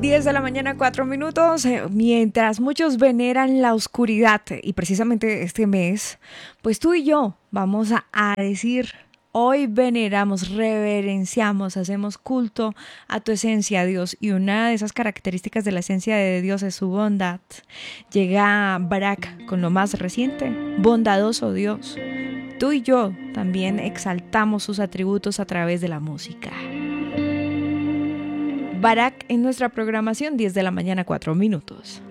10 de la mañana, 4 minutos. Mientras muchos veneran la oscuridad, y precisamente este mes, pues tú y yo vamos a decir, hoy veneramos, reverenciamos, hacemos culto a tu esencia, Dios. Y una de esas características de la esencia de Dios es su bondad. Llega Barak con lo más reciente, bondadoso Dios. Tú y yo también exaltamos sus atributos a través de la música. Barak en nuestra programación, 10 de la mañana, 4 minutos.